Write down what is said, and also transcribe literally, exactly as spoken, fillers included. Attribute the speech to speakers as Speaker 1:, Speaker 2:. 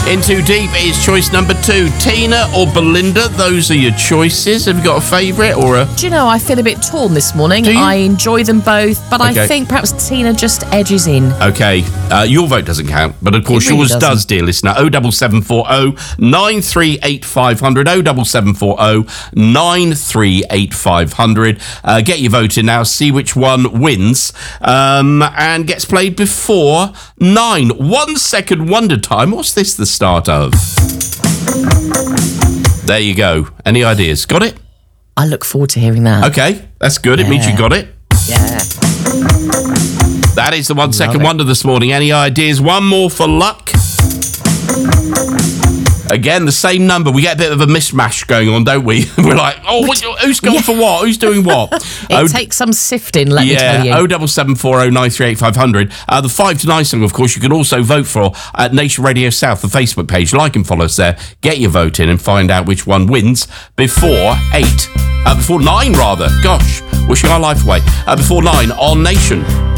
Speaker 1: In Too Deep is choice number two. Tina or Belinda, those are your choices. Have you got a favourite or a...
Speaker 2: Do you know, I feel a bit torn this morning.
Speaker 1: Do you?
Speaker 2: I enjoy them both, but
Speaker 1: Okay.
Speaker 2: I think perhaps Tina just edges in.
Speaker 1: Okay, uh, your vote doesn't count, but of course
Speaker 2: It really
Speaker 1: yours
Speaker 2: doesn't.
Speaker 1: does, dear listener. oh seven seven four oh nine three eight five hundred, oh seven seven four oh nine three eight five hundred. Uh, get your vote in now, see which one wins, um, and gets played before nine. One second wonder time. What's this the start of? There you go. Any ideas? Got it?
Speaker 2: I look forward to hearing that.
Speaker 1: Okay, that's good. It means you
Speaker 2: Yeah.
Speaker 1: got it.
Speaker 2: Yeah.
Speaker 1: That is the one second
Speaker 2: it.
Speaker 1: wonder this morning. Any ideas? One more for luck. Again, the same number. We get a bit of a mishmash going on, don't we? We're like, oh, what, who's gone
Speaker 2: Yeah.
Speaker 1: for what? Who's doing what?
Speaker 2: It
Speaker 1: oh,
Speaker 2: takes some sifting, let me tell you.
Speaker 1: yeah, oh seven seven four oh nine three eight five hundred. Uh, the five to nine song, of course, you can also vote for at Nation Radio South, the Facebook page. Like and follow us there. Get your vote in and find out which one wins before eight. Uh, before nine, rather. Gosh, wishing our life away. Uh, before nine on Nation.